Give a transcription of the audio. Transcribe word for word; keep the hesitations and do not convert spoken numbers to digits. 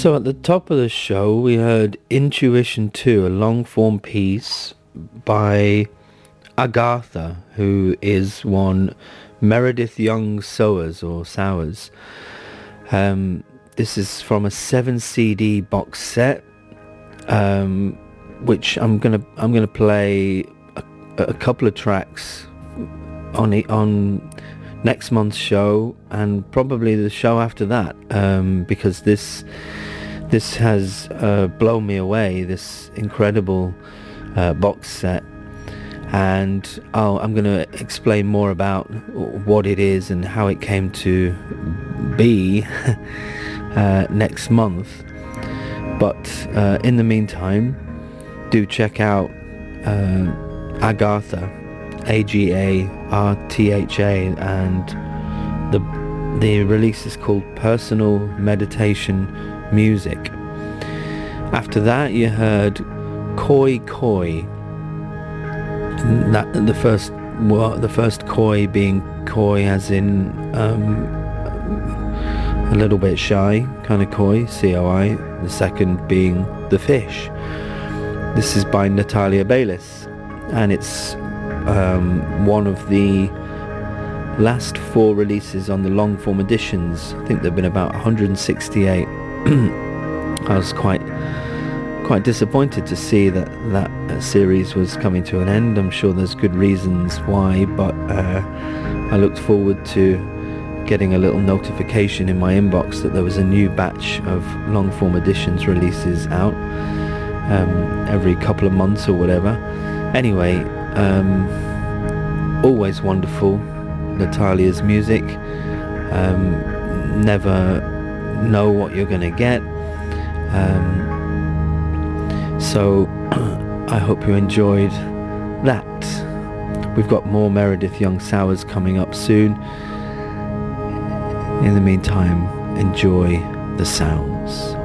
So at the top of the show, we heard Intuition two, a long-form piece by Agartha, who is one Meredith Young Sowers or Sowers. Um, this is from a seven C D box set, um, which I'm gonna I'm gonna play a, a couple of tracks on it on next month's show and probably the show after that, um, because this this has uh, blown me away. This incredible uh, box set. And I'll, I'm going to explain more about what it is and how it came to be uh, next month. But uh, in the meantime, do check out uh, Agartha, A G A R T H A, and the the release is called Personal Meditation Music. After that, you heard Koi Koi. That the first, well, the first koi being koi as in um, a little bit shy, kind of koi, C O I. The second being the fish. This is by Natalia Baylis, and it's um, one of the last four releases on the long form editions. I think there've been about one hundred sixty-eight. I was quite. quite disappointed to see that that series was coming to an end. I'm sure there's good reasons why, but uh, I looked forward to getting a little notification in my inbox that there was a new batch of long form editions releases out um, every couple of months or whatever. Anyway, um, always wonderful, Natalia's music. Um, never know what you're gonna get. Um, So I hope you enjoyed that. We've got more Meredith Young Sowers coming up soon. In the meantime, enjoy the sounds.